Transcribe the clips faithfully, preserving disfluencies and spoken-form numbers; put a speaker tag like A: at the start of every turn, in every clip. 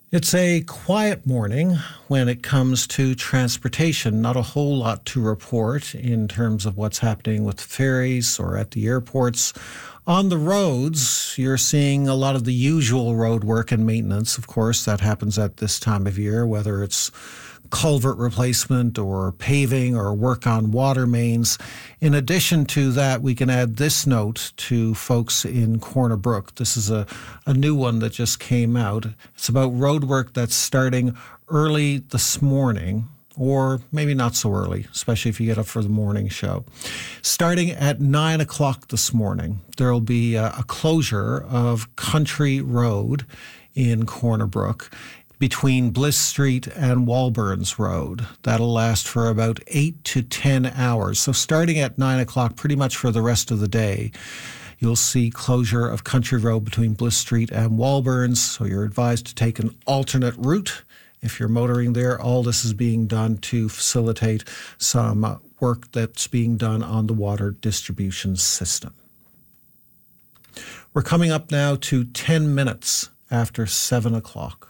A: It's a quiet morning when it comes to transportation. Not a whole lot to report in terms of what's happening with ferries or at the airports. On the roads, you're seeing a lot of the usual road work and maintenance. Of course, that happens at this time of year, whether it's culvert replacement or paving or work on water mains. In addition to that, we can add this note to folks in Corner Brook. This is a, a new one that just came out. It's about road work that's starting early this morning, or maybe not so early, especially if you get up for the morning show. Starting at nine o'clock this morning, there will be a, a closure of Country Road in Corner Brook between Bliss Street and Walburns Road. That'll last for about eight to ten hours. So starting at nine o'clock, pretty much for the rest of the day, you'll see closure of Country Road between Bliss Street and Walburns. So you're advised to take an alternate route if you're motoring there. All this is being done to facilitate some work that's being done on the water distribution system. We're coming up now to ten minutes after seven o'clock.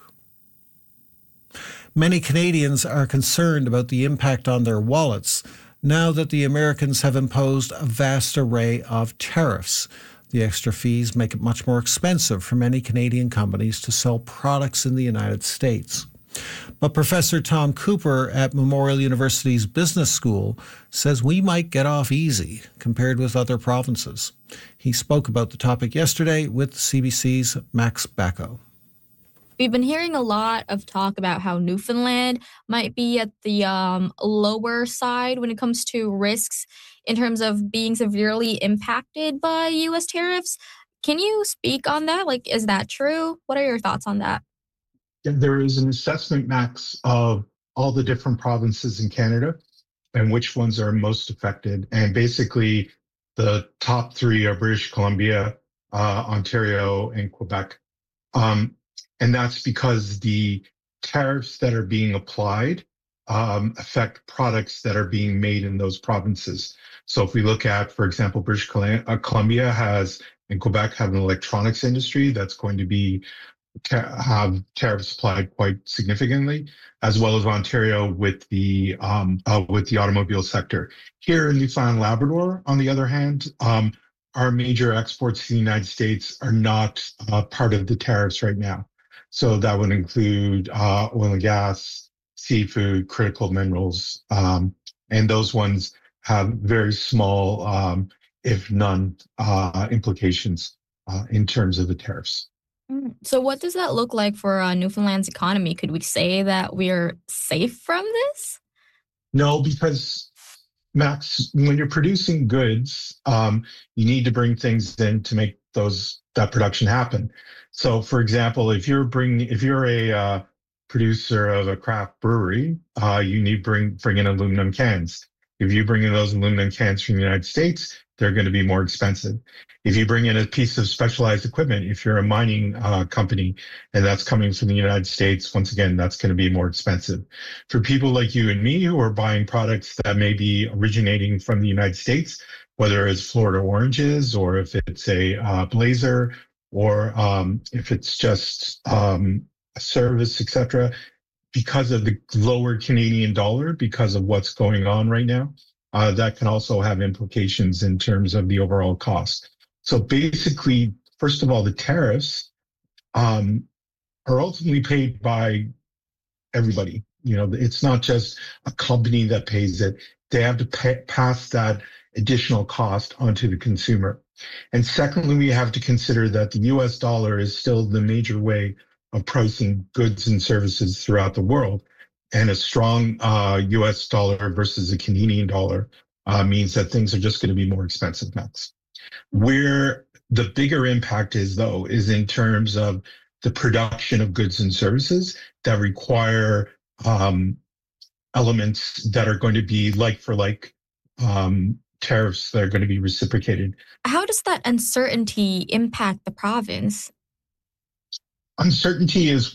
A: Many Canadians are concerned about the impact on their wallets now that the Americans have imposed a vast array of tariffs. The extra fees make it much more expensive for many Canadian companies to sell products in the United States. But Professor Tom Cooper at Memorial University's Business School says we might get off easy compared with other provinces. He spoke about the topic yesterday with C B C's Max Bacco.
B: We've been hearing a lot of talk about how Newfoundland might be at the um, lower side when it comes to risks in terms of being severely impacted by U S tariffs. Can you speak on that? Like, is that true? What are your thoughts on that?
C: Yeah, there is an assessment, Max, of all the different provinces in Canada and which ones are most affected. And basically, the top three are British Columbia, uh, Ontario, and Quebec. Um, And that's because the tariffs that are being applied um, affect products that are being made in those provinces. So if we look at, for example, British Columbia has and Quebec have an electronics industry that's going to be have tariffs applied quite significantly, as well as Ontario with the um, uh, with the automobile sector. Here in Newfoundland and Labrador, on the other hand, um, our major exports to the United States are not uh, part of the tariffs right now. So that would include uh, oil and gas, seafood, critical minerals, um, and those ones have very small, um, if none, uh, implications uh, in terms of the tariffs.
B: So what does that look like for uh, Newfoundland's economy? Could we say that we're safe from this?
C: No, because, Max, when you're producing goods, um, you need to bring things in to make those that production happen. So, for example, if you're bringing, if you're a uh, producer of a craft brewery, uh, you need bring bring in aluminum cans. If you bring in those aluminum cans from the United States, they're going to be more expensive. If you bring in a piece of specialized equipment, if you're a mining uh, company and that's coming from the United States, once again, that's going to be more expensive. For people like you and me who are buying products that may be originating from the United States, whether it's Florida oranges or if it's a uh, blazer or um, if it's just um, a service, et cetera, because of the lower Canadian dollar, because of what's going on right now, uh, that can also have implications in terms of the overall cost. So basically, first of all, the tariffs um, are ultimately paid by everybody. You know, it's not just a company that pays it. They have to pay, pass that additional cost onto the consumer. And secondly, we have to consider that the U S dollar is still the major way of pricing goods and services throughout the world. And a strong uh, U S dollar versus a Canadian dollar uh, means that things are just going to be more expensive, Max. Where the bigger impact is, though, is in terms of the production of goods and services that require um, elements that are going to be like for like um, tariffs that are going to be reciprocated.
B: How does that uncertainty impact the province?
C: Uncertainty is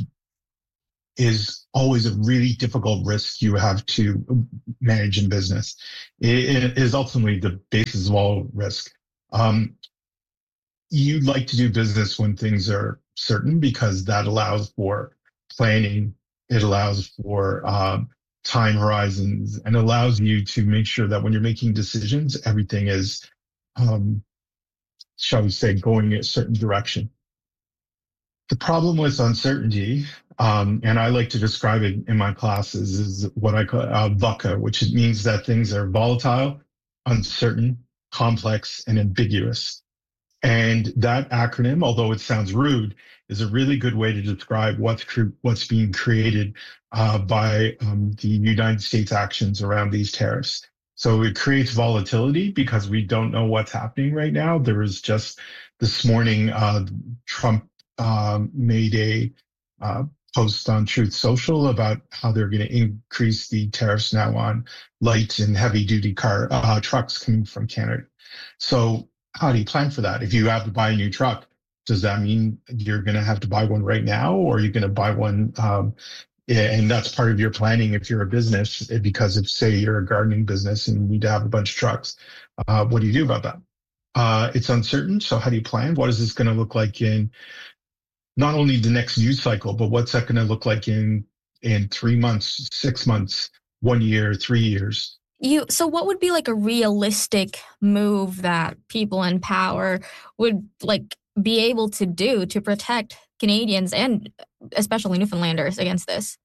C: is always a really difficult risk you have to manage in business. It, it is ultimately the basis of all risk. Um, you like to do business when things are certain because that allows for planning. It allows for um, time horizons, and allows you to make sure that when you're making decisions, everything is, um, shall we say, going in a certain direction. The problem with uncertainty, um, and I like to describe it in my classes, is what I call uh, VUCA, which means that things are volatile, uncertain, complex, and ambiguous. And that acronym, although it sounds rude, is a really good way to describe what's cre- what's being created uh, by um, the United States actions around these tariffs. So it creates volatility because we don't know what's happening right now. There was just this morning, uh, Trump um, made a uh, post on Truth Social about how they're going to increase the tariffs now on light and heavy duty car uh, trucks coming from Canada. So how do you plan for that? If you have to buy a new truck, does that mean you're going to have to buy one right now, or are you going to buy one? Um, and that's part of your planning if you're a business, because if, say, you're a gardening business and you need to have a bunch of trucks, uh, what do you do about that? Uh, it's uncertain. So how do you plan? What is this going to look like in not only the next news cycle, but what's that going to look like in in three months, six months, one year, three years?
B: You so what would be like a realistic move that people in power would like be able to do to protect Canadians and especially Newfoundlanders against this?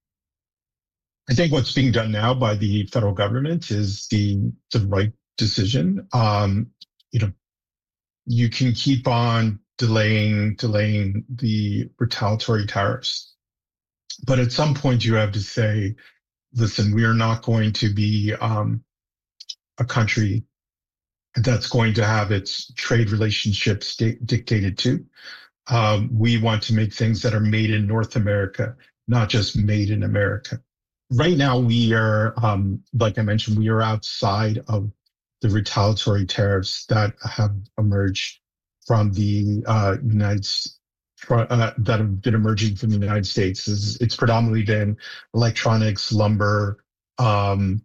C: I think what's being done now by the federal government is the the right decision. Um, you know, you can keep on delaying delaying the retaliatory tariffs, but at some point you have to say, listen, we are not going to be um, a country that's going to have its trade relationships di- dictated to. Um, we want to make things that are made in North America, not just made in America. Right now, we are, um, like I mentioned, we are outside of the retaliatory tariffs that have emerged from the uh, United States. Uh, that have been emerging from the United States. Is it's predominantly been electronics, lumber, um,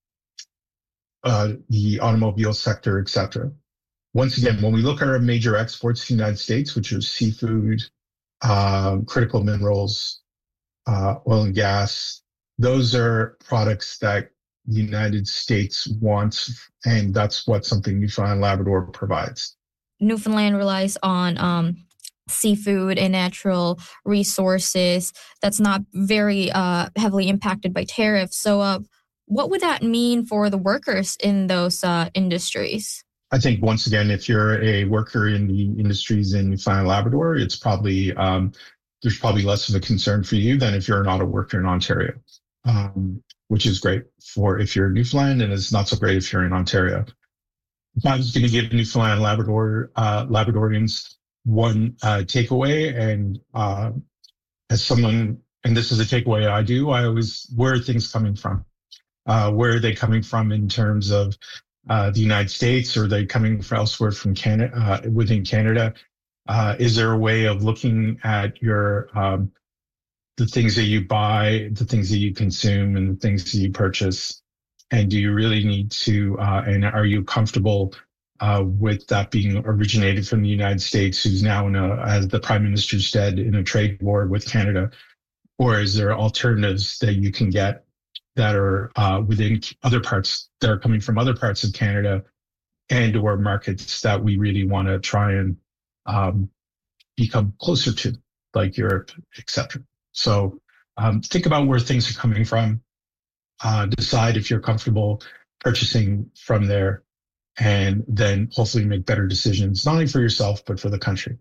C: uh, the automobile sector, et cetera. Once again, when we look at our major exports to the United States, which are seafood, um, critical minerals, uh, oil and gas, those are products that the United States wants, and that's what something Newfoundland and Labrador provides.
B: Newfoundland relies on um, seafood and natural resources that's not very uh, heavily impacted by tariffs. So uh, what would that mean for the workers in those uh, industries?
C: I think, once again, if you're a worker in the industries in Newfoundland and Labrador, it's probably, um, there's probably less of a concern for you than if you're not a worker in Ontario, um, which is great for if you're in Newfoundland, and it's not so great if you're in Ontario. If I was going to give Newfoundland and Labrador, uh, Labradorians one uh, takeaway, and uh, as someone, and this is a takeaway I do, I always, where are things coming from? Uh, where are they coming from in terms of uh, the United States, or are they coming from elsewhere from Canada, uh, within Canada? Uh, is there a way of looking at your um, the things that you buy, the things that you consume, and the things that you purchase? And do you really need to, uh, and are you comfortable uh, with that being originated from the United States, who's now in a, as the Prime Minister said, in a trade war with Canada? Or is there alternatives that you can get that are uh, within other parts, that are coming from other parts of Canada, and or markets that we really want to try and um, become closer to, like Europe, et cetera? So um, think about where things are coming from. Uh, decide if you're comfortable purchasing from there, and then hopefully make better decisions, not only for yourself, but for the country.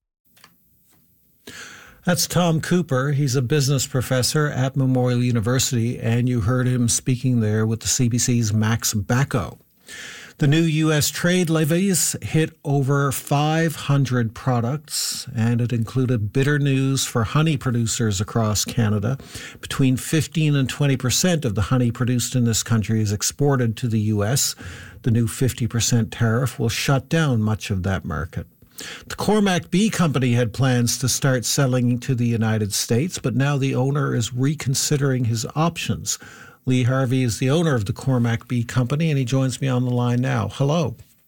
A: That's Tom Cooper. He's a business professor at Memorial University, and you heard him speaking there with the C B C's Max Bacco. The new U S trade levies hit over five hundred products, and it included bitter news for honey producers across Canada. Between fifteen and twenty percent of the honey produced in this country is exported to the U S. The new fifty percent tariff will shut down much of that market. The Cormac Bee Company had plans to start selling to the United States, but now the owner is reconsidering his options. Lee Harvey is the owner of the Cormac Bee Company, and he joins me on the line now. Hello.